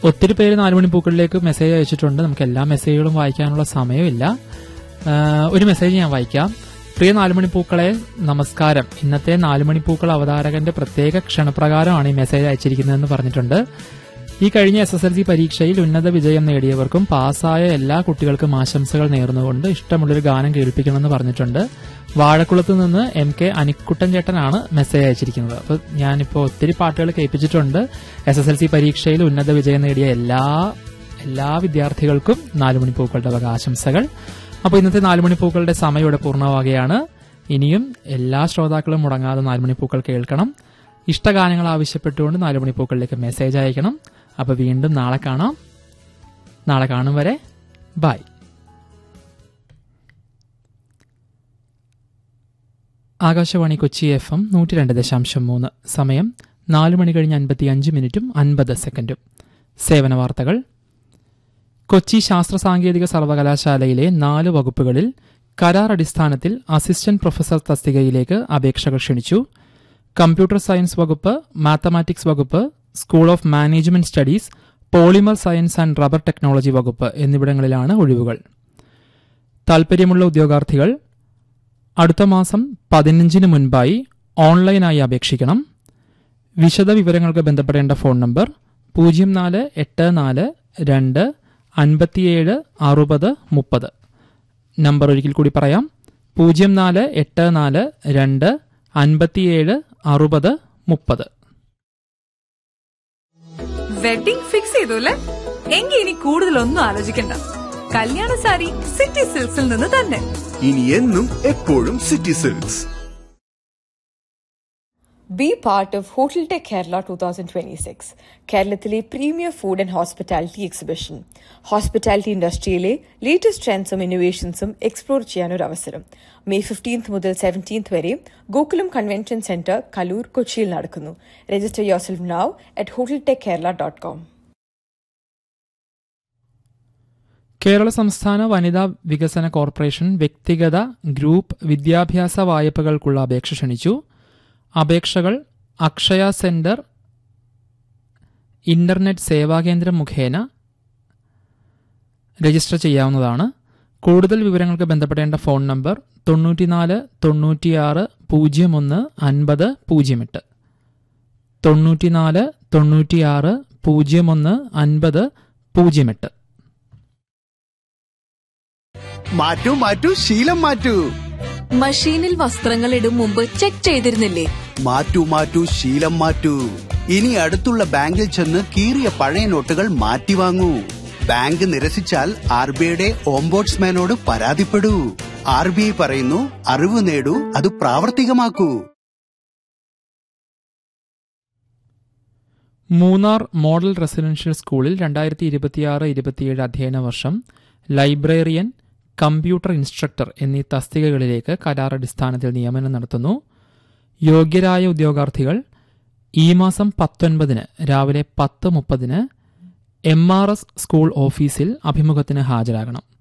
ഒത്തിരി പേര് 4 മണിപ്പൂക്കളിലേക്ക് മെസ്സേജ് അയച്ചിട്ടുണ്ട്. നമുക്ക് എല്ലാ മെസ്സേജുകളും വായിക്കാനുള്ള സമയമില്ല. ഒരു മെസ്സേജ് ഞാൻ വായിക്കാം. പ്രിയ 4 മണിപ്പൂക്കളെ, നമസ്കാരം. ഇന്നത്തെ 4 മണിപ്പൂക്കൾ അവതാരകന്റെ പ്രത്യേക ക്ഷണപ്രകാരമാണ് ഈ മെസ്സേജ് അയച്ചിരിക്കുന്നതെന്ന് പറഞ്ഞിട്ടുണ്ട്. ഈ കഴിഞ്ഞ SSLC പരീക്ഷയിൽ ഉന്നത വിജയം നേടിയവർക്കും പാസ്സായ എല്ലാ കുട്ടികൾക്കും ആശംസകൾ നേർന്നുകൊണ്ട് ഇഷ്ടമുള്ളൊരു ഗാനം കേൾപ്പിക്കണമെന്ന് പറഞ്ഞിട്ടുണ്ട്. വാഴക്കുളത്ത് നിന്ന് MK അനിക്കുട്ടൻ ചേട്ടനാണ് മെസ്സേജ് അയച്ചിരിക്കുന്നത്. അപ്പോൾ ഞാനിപ്പോൾ ഒത്തിരി പാട്ടുകൾ കേൾപ്പിച്ചിട്ടുണ്ട്. SSLC പരീക്ഷയിൽ ഉന്നത വിജയം നേടിയ എല്ലാ വിദ്യാർത്ഥികൾക്കും 4 മണിപ്പൂക്കളുടെ വക ആശംസകൾ. അപ്പോൾ ഇന്നത്തെ 4 മണിപ്പൂക്കളുടെ സമയം ഇവിടെ പൂർണ്ണമാവുകയാണ്. ഇനിയും എല്ലാ ശ്രോതാക്കളും മുടങ്ങാതെ 4 മണിപ്പൂക്കൾ കേൾക്കണം. ഇഷ്ടഗാനങ്ങൾ ആവശ്യപ്പെട്ടുകൊണ്ട് 4 മണിപ്പൂക്കളിലേക്ക് മെസ്സേജ് അയക്കണം. അപ്പോൾ വീണ്ടും നാളെ കാണാം. നാളെ കാണും വരെ ബൈ. ആകാശവാണി കൊച്ചി FM 102.3. സമയം 4 മണി കഴിഞ്ഞ് 55 മിനിറ്റും 50 സെക്കൻഡും. സേവന വാർത്തകൾ. കൊച്ചി ശാസ്ത്ര സാങ്കേതിക സർവകലാശാലയിലെ 4 വകുപ്പുകളിൽ കരാർ അടിസ്ഥാനത്തിൽ അസിസ്റ്റന്റ് പ്രൊഫസർ തസ്തികയിലേക്ക് അപേക്ഷകൾ ക്ഷണിച്ചു. കമ്പ്യൂട്ടർ സയൻസ് വകുപ്പ്, മാത്തമാറ്റിക്സ് വകുപ്പ്, school of management studies, polymer science and rubber technology വകുപ്പ് എന്നിവിടങ്ങളിലാണ് ഒഴിവുകൾ. താൽപര്യമുള്ള ഉദ്യോഗാർത്ഥികൾ അടുത്ത മാസം 15 മുൻപായി ഓൺലൈനായി അപേക്ഷിക്കണം. വിശദ വിവരങ്ങൾക്ക് ബന്ധപ്പെടേണ്ട ഫോൺ നമ്പർ 0484-257-6030. നമ്പർ ഒരിക്കൽ കൂടി പറയാം. 0484-257-6030. വെഡിംഗ് ഫിക്സ് ചെയ്തു അല്ലേ? എങ്കിൽ ഇനി കൂടുതലൊന്നും ആലോചിക്കണ്ട. കല്യാണ സാരി സിറ്റി സിൽക്സിൽ നിന്ന് തന്നെ. ഇനി എന്നും എപ്പോഴും city silks. Be part of Hotel Tech Kerala 2026, കേരളത്തിലെ premier food and hospitality exhibition. Hospitality ഇൻഡസ്ട്രിയിലെ latest ട്രെൻഡ്സും ഇന്നോവേഷൻസും explore ചെയ്യാനൊരു അവസരം. May 15 മുതൽ 17 വരെ ഗോകുലം കൺവെൻഷൻ സെന്റർ, കലൂർ, കൊച്ചിയിൽ നടക്കുന്നു. Register yourself now at hoteltechkerala.com. Kerala സംസ്ഥാന വനിതാ വികസന കോർപ്പറേഷൻ വ്യക്തിഗത ഗ്രൂപ്പ് വിദ്യാഭ്യാസ വായ്പകൾക്കുള്ള അപേക്ഷ ക്ഷണിച്ചു. അപേക്ഷകൾ അക്ഷയ സെന്റർ ഇന്റർനെറ്റ് സേവാകേന്ദ്രം മുഖേന രജിസ്റ്റർ ചെയ്യാവുന്നതാണ്. കൂടുതൽ വിവരങ്ങൾക്ക് ബന്ധപ്പെടേണ്ട ഫോൺ നമ്പർ 94 96 01 50 08. 94 96 01 50 08. മാറ്റൂ മാറ്റൂ ശീലം മാറ്റൂ. മഷീനിൽ വസ്ത്രങ്ങൾ ഇടും മുമ്പ് ചെക്ക് ചെയ്തിരുന്നില്ലേ? മാറ്റൂ മാറ്റൂ ശീലം മാറ്റൂ. ഇനി അടുത്തുള്ള ബാങ്കിൽ ചെന്ന് കീറിയ പഴയ നോട്ടുകൾ മാറ്റി വാങ്ങൂ. ബാങ്ക് നിരസിച്ചാൽ RBIയുടെ ഓംബോഡ്സ്മാനോട് പരാതിപ്പെടൂ. RBI പറയുന്നു, അറിവ് നേടൂ, അത് പ്രാവർത്തികമാക്കൂ. മൂന്നാർ മോഡൽ റെസിഡൻഷ്യൽ സ്കൂളിൽ 2026-27 അധ്യയന വർഷം ലൈബ്രറിയൻ, കമ്പ്യൂട്ടർ ഇൻസ്ട്രക്ടർ എന്നീ തസ്തികകളിലേക്ക് കരാറടിസ്ഥാനത്തിൽ നിയമനം നടത്തുന്നു. യോഗ്യരായ ഉദ്യോഗാർത്ഥികൾ ഈ മാസം 19 രാവിലെ 10:30 MRS സ്കൂൾ ഓഫീസിൽ അഭിമുഖത്തിന് ഹാജരാകണം.